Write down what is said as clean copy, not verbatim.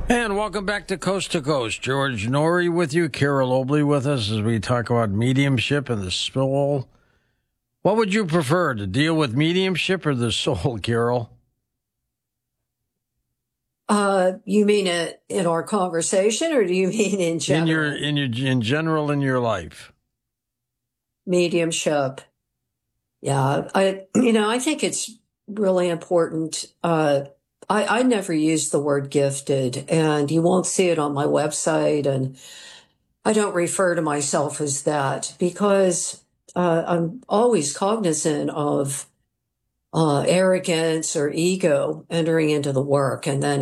And welcome back to Coast. George Norrie with you, Carol Obley with us as we talk about mediumship and the soul. What would you prefer, to deal with mediumship or the soul, Carol? You mean it in our conversation, or do you mean in general? In general in your life. Mediumship. Yeah, I think it's really important. I never use the word gifted, and you won't see it on my website, and I don't refer to myself as that because I'm always cognizant of arrogance or ego entering into the work, and then